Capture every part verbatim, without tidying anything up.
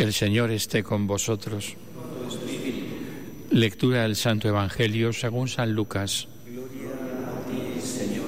El Señor esté con vosotros. Lectura del Santo Evangelio según San Lucas. Gloria a ti, Señor.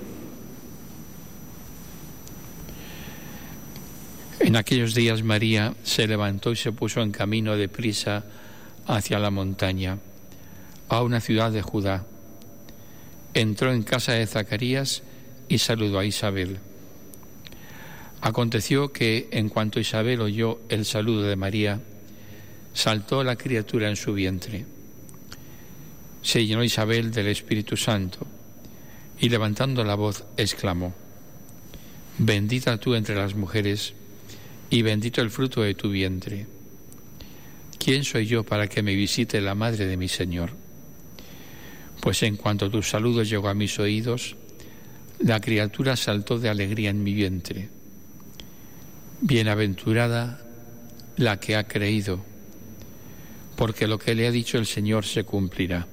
En aquellos días María se levantó y se puso en camino de prisa hacia la montaña, a una ciudad de Judá. Entró en casa de Zacarías y saludó a Isabel. Aconteció que, en cuanto Isabel oyó el saludo de María, saltó la criatura en su vientre. Se llenó Isabel del Espíritu Santo y, levantando la voz, exclamó: Bendita tú entre las mujeres y bendito el fruto de tu vientre. ¿Quién soy yo para que me visite la madre de mi Señor? Pues en cuanto tu saludo llegó a mis oídos, la criatura saltó de alegría en mi vientre. Bienaventurada la que ha creído, porque lo que le ha dicho el Señor se cumplirá.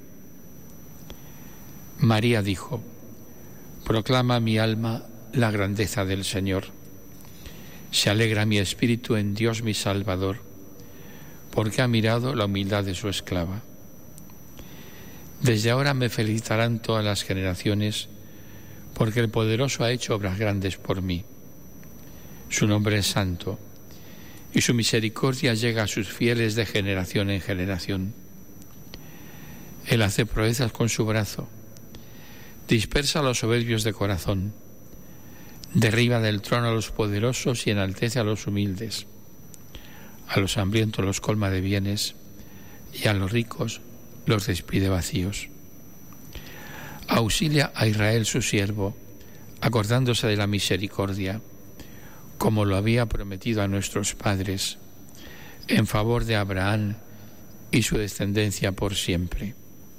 María dijo: Proclama mi alma la grandeza del Señor. Se alegra mi espíritu en Dios mi Salvador, porque ha mirado la humildad de su esclava. Desde ahora me felicitarán todas las generaciones, porque el Poderoso ha hecho obras grandes por mí. Su nombre es santo, y su misericordia llega a sus fieles de generación en generación. Él hace proezas con su brazo, dispersa a los soberbios de corazón, derriba del trono a los poderosos y enaltece a los humildes. A los hambrientos los colma de bienes, y a los ricos los despide vacíos. Auxilia a Israel su siervo, acordándose de la misericordia, como lo había prometido a nuestros padres, en favor de Abraham y su descendencia por siempre.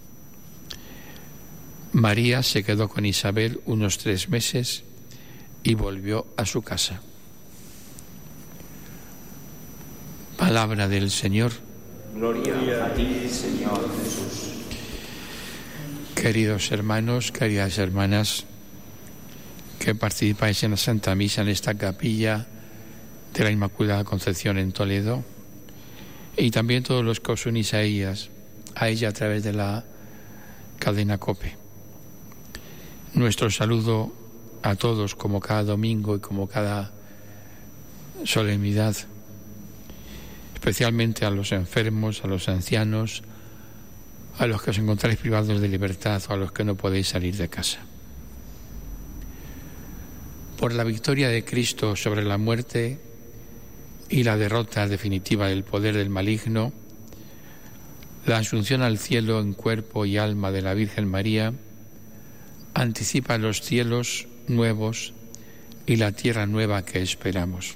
María se quedó con Isabel unos tres meses y volvió a su casa. Palabra del Señor. Gloria a ti, Señor Jesús. Queridos hermanos, queridas hermanas, que participáis en la Santa Misa en esta capilla de la Inmaculada Concepción en Toledo, y también todos los que os unís a ellas, a ella a través de la cadena COPE. Nuestro saludo a todos, como cada domingo y como cada solemnidad, especialmente a los enfermos, a los ancianos, a los que os encontráis privados de libertad o a los que no podéis salir de casa. Por la victoria de Cristo sobre la muerte y la derrota definitiva del poder del maligno, la asunción al cielo en cuerpo y alma de la Virgen María anticipa los cielos nuevos y la tierra nueva que esperamos.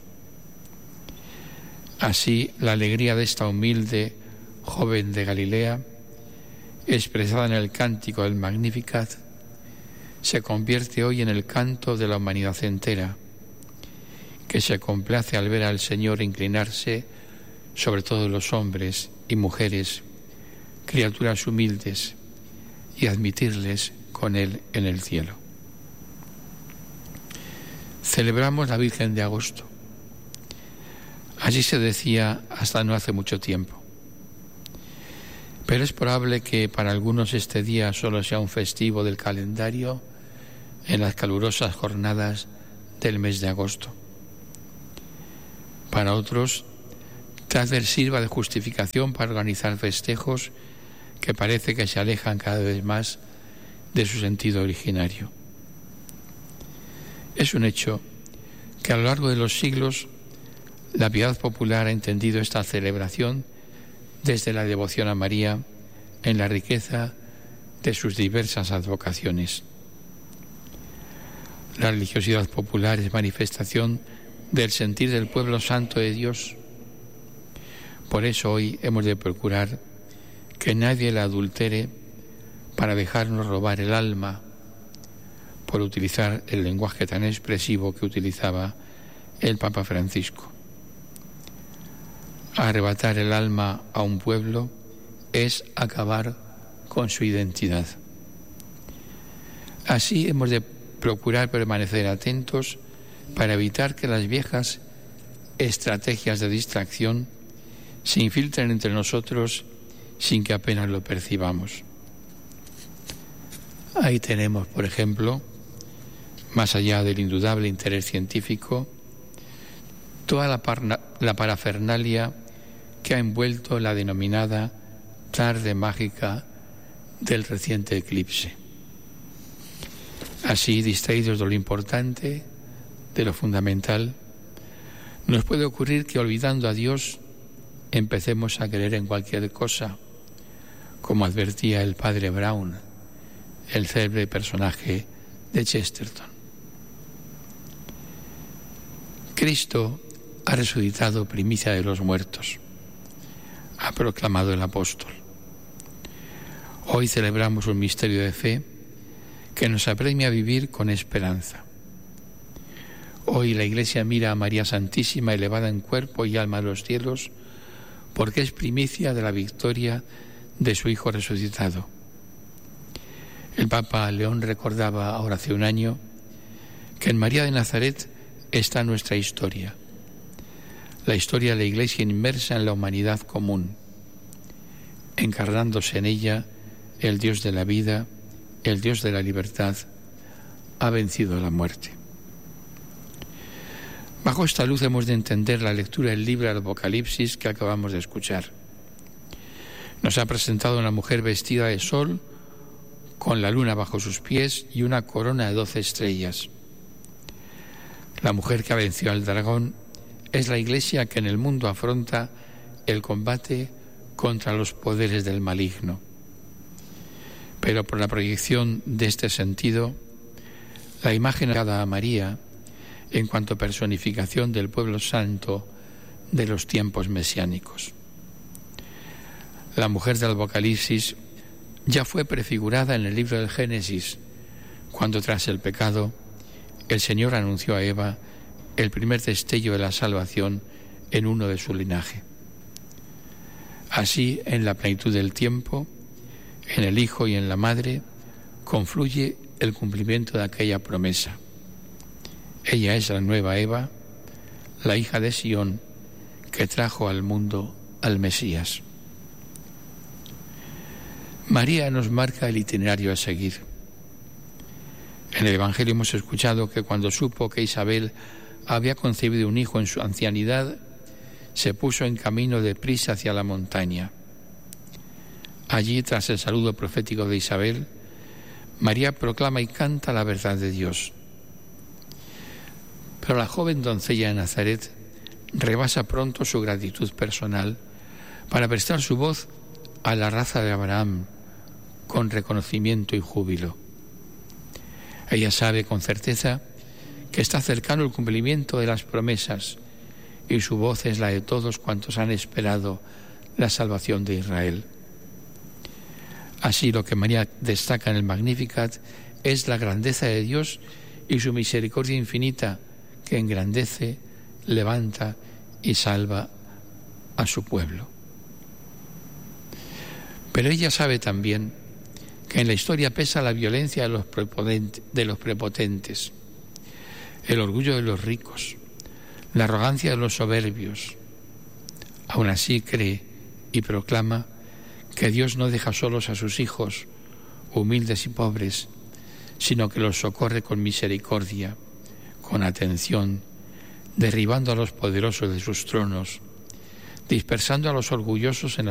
Así, la alegría de esta humilde joven de Galilea, expresada en el cántico del Magnificat, se convierte hoy en el canto de la humanidad entera, que se complace al ver al Señor inclinarse sobre todos los hombres y mujeres, criaturas humildes, y admitirles con Él en el cielo. Celebramos la Virgen de Agosto. Así se decía hasta no hace mucho tiempo. Pero es probable que para algunos este día solo sea un festivo del calendario en las calurosas jornadas del mes de agosto. Para otros, tal vez sirva de justificación para organizar festejos que parece que se alejan cada vez más de su sentido originario. Es un hecho que a lo largo de los siglos la piedad popular ha entendido esta celebración desde la devoción a María en la riqueza de sus diversas advocaciones. La religiosidad popular es manifestación del sentir del pueblo santo de Dios. Por eso hoy hemos de procurar que nadie la adultere para dejarnos robar el alma, por utilizar el lenguaje tan expresivo que utilizaba el Papa Francisco. Arrebatar el alma a un pueblo es acabar con su identidad. Así hemos de procurar permanecer atentos para evitar que las viejas estrategias de distracción se infiltran entre nosotros sin que apenas lo percibamos. Ahí tenemos, por ejemplo, más allá del indudable interés científico, toda la, parna, la parafernalia que ha envuelto la denominada tarde mágica del reciente eclipse. Así, distraídos de lo importante, de lo fundamental, nos puede ocurrir que olvidando a Dios empecemos a creer en cualquier cosa, como advertía el padre Brown, el célebre personaje de Chesterton. Cristo ha resucitado primicia de los muertos, ha proclamado el apóstol. Hoy celebramos un misterio de fe que nos apremia a vivir con esperanza. Hoy la Iglesia mira a María Santísima elevada en cuerpo y alma a los cielos porque es primicia de la victoria de su Hijo resucitado. El Papa León recordaba ahora hace un año que en María de Nazaret está nuestra historia, la historia de la Iglesia inmersa en la humanidad común, encarnándose en ella el Dios de la vida, el Dios de la libertad, ha vencido la muerte. Bajo esta luz hemos de entender la lectura del libro del Apocalipsis que acabamos de escuchar. Nos ha presentado una mujer vestida de sol, con la luna bajo sus pies y una corona de doce estrellas. La mujer que venció al dragón es la Iglesia que en el mundo afronta el combate contra los poderes del maligno. Pero por la proyección de este sentido, la imagen dada a María en cuanto a personificación del pueblo santo de los tiempos mesiánicos. La mujer del Apocalipsis ya fue prefigurada en el libro del Génesis, cuando tras el pecado el Señor anunció a Eva el primer destello de la salvación en uno de su linaje. Así, en la plenitud del tiempo, en el Hijo y en la Madre, confluye el cumplimiento de aquella promesa. Ella es la nueva Eva, la hija de Sión, que trajo al mundo al Mesías. María nos marca el itinerario a seguir. En el Evangelio hemos escuchado que cuando supo que Isabel había concebido un hijo en su ancianidad, se puso en camino de prisa hacia la montaña. Allí, tras el saludo profético de Isabel, María proclama y canta la verdad de Dios. Pero la joven doncella de Nazaret rebasa pronto su gratitud personal para prestar su voz a la raza de Abraham con reconocimiento y júbilo. Ella sabe con certeza que está cercano el cumplimiento de las promesas y su voz es la de todos cuantos han esperado la salvación de Israel. Así, lo que María destaca en el Magnificat es la grandeza de Dios y su misericordia infinita que engrandece, levanta y salva a su pueblo. Pero ella sabe también que en la historia pesa la violencia de los prepotentes, de los prepotentes, el orgullo de los ricos, la arrogancia de los soberbios. Aún así cree y proclama que Dios no deja solos a sus hijos, humildes y pobres, sino que los socorre con misericordia, con atención, derribando a los poderosos de sus tronos, dispersando a los orgullosos en